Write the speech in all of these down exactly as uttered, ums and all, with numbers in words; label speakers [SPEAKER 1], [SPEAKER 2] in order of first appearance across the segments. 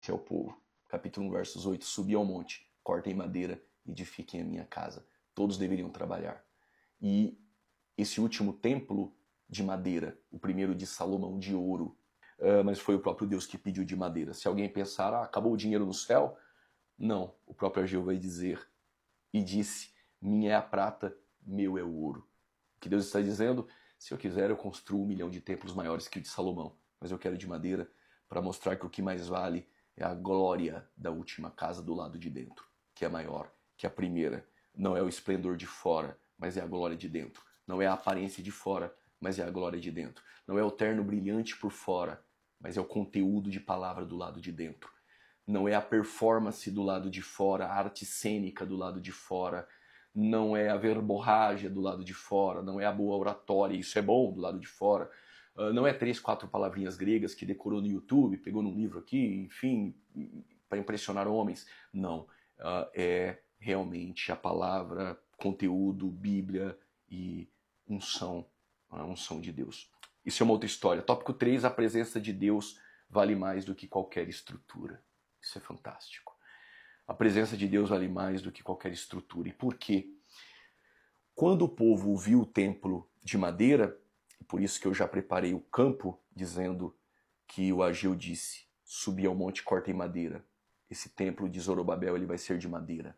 [SPEAKER 1] ao povo. Capítulo um, versos oito. Subi ao monte, cortem madeira, edifiquem a minha casa. Todos deveriam trabalhar. E esse último templo de madeira, o primeiro de Salomão de ouro, uh, mas foi o próprio Deus que pediu de madeira. Se alguém pensar, ah, acabou o dinheiro no céu? Não, o próprio Ageu vai dizer, e disse, minha é a prata, meu é o ouro. O que Deus está dizendo? Se eu quiser, eu construo um milhão de templos maiores que o de Salomão, mas eu quero de madeira para mostrar que o que mais vale é a glória da última casa do lado de dentro, que é maior que a primeira. Não é o esplendor de fora, mas é a glória de dentro. Não é a aparência de fora, mas é a glória de dentro. Não é o terno brilhante por fora, mas é o conteúdo de palavra do lado de dentro. Não é a performance do lado de fora, a arte cênica do lado de fora. Não é a verborrágia do lado de fora, não é a boa oratória, isso é bom do lado de fora. Uh, não é três, quatro palavrinhas gregas que decorou no YouTube, pegou num livro aqui, enfim, para impressionar homens. Não, uh, é realmente a palavra, conteúdo, Bíblia e unção, a unção de Deus. Isso é uma outra história. Tópico três, a presença de Deus vale mais do que qualquer estrutura. Isso é fantástico. A presença de Deus vale mais do que qualquer estrutura. E por quê? Quando o povo viu o templo de madeira, e por isso que eu já preparei o campo, dizendo que o Ageu disse, subi ao monte, cortem madeira. Esse templo de Zorobabel ele vai ser de madeira,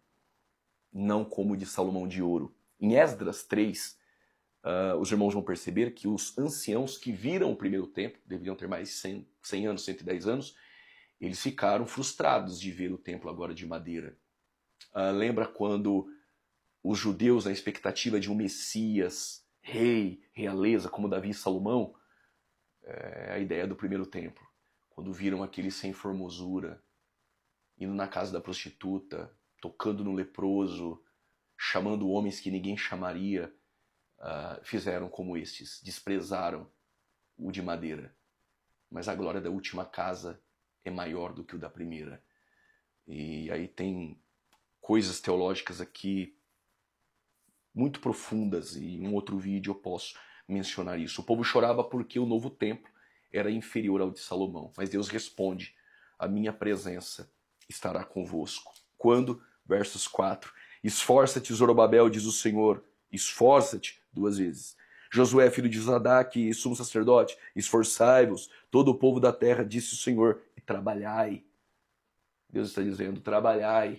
[SPEAKER 1] não como o de Salomão de ouro. Em Esdras três, uh, os irmãos vão perceber que os anciãos que viram o primeiro templo, deveriam ter mais de cem, cem anos, cento e dez anos, eles ficaram frustrados de ver o templo agora de madeira. Uh, lembra quando os judeus, na expectativa de um Messias, rei, realeza, como Davi e Salomão, é a ideia do primeiro templo. Quando viram aquele sem formosura, indo na casa da prostituta, tocando no leproso, chamando homens que ninguém chamaria, uh, fizeram como estes, desprezaram o de madeira. Mas a glória da última casa é maior do que o da primeira. E aí tem coisas teológicas aqui muito profundas, e em um outro vídeo eu posso mencionar isso. O povo chorava porque o novo templo era inferior ao de Salomão, mas Deus responde, a minha presença estará convosco. Quando? Versos quatro, esforça-te, Zorobabel, diz o Senhor, esforça-te, duas vezes. Josué, filho de Zadaque, sumo sacerdote, esforçai-vos, todo o povo da terra, disse o Senhor, e trabalhai. Deus está dizendo, trabalhai.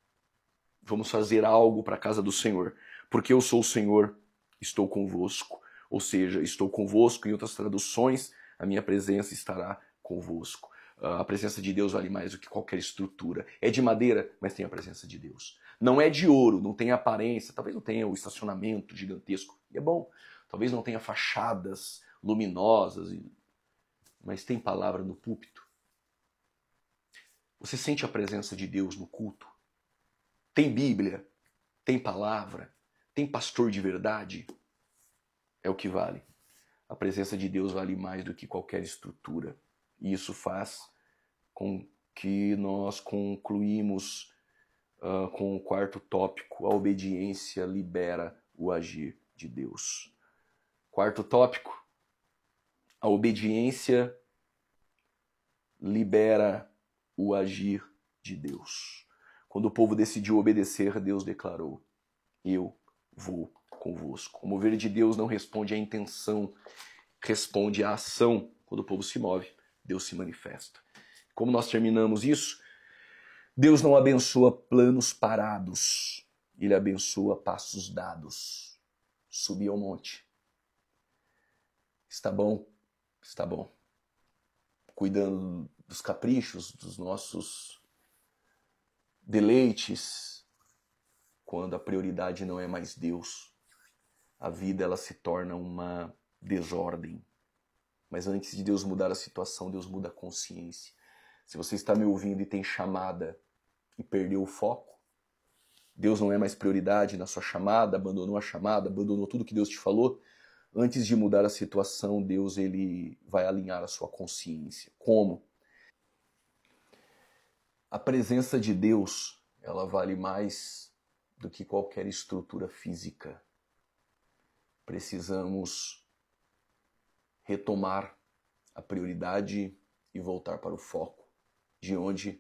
[SPEAKER 1] Vamos fazer algo para a casa do Senhor, porque eu sou o Senhor, estou convosco. Ou seja, estou convosco, em outras traduções, a minha presença estará convosco. A presença de Deus vale mais do que qualquer estrutura. É de madeira, mas tem a presença de Deus. Não é de ouro, não tem aparência, talvez não tenha o estacionamento gigantesco, e é bom. Talvez não tenha fachadas luminosas, mas tem palavra no púlpito. Você sente a presença de Deus no culto? Tem Bíblia? Tem palavra? Tem pastor de verdade? É o que vale. A presença de Deus vale mais do que qualquer estrutura. E isso faz com que nós concluímos uh, com o quarto tópico, a obediência libera o agir de Deus. Quarto tópico, a obediência libera o agir de Deus. Quando o povo decidiu obedecer, Deus declarou, eu vou convosco. O mover de Deus não responde à intenção, responde à ação. Quando o povo se move, Deus se manifesta. Como nós terminamos isso? Deus não abençoa planos parados, Ele abençoa passos dados. Subir ao monte. Está bom? Está bom. Cuidando dos caprichos, dos nossos deleites, quando a prioridade não é mais Deus. A vida ela se torna uma desordem. Mas antes de Deus mudar a situação, Deus muda a consciência. Se você está me ouvindo e tem chamada e perdeu o foco, Deus não é mais prioridade na sua chamada, abandonou a chamada, abandonou tudo que Deus te falou, antes de mudar a situação, Deus ele vai alinhar a sua consciência. Como? A presença de Deus, ela vale mais do que qualquer estrutura física. Precisamos retomar a prioridade e voltar para o foco. de onde